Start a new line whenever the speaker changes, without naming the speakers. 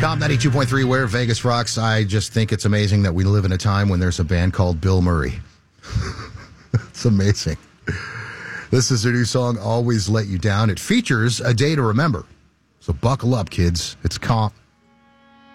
Comp 92.3, where Vegas rocks. I just think it's amazing that we live in a time when there's a band called Bill Murray. It's amazing. This is their new song, Always Let You Down. It features A Day to Remember. So buckle up, kids. It's Comp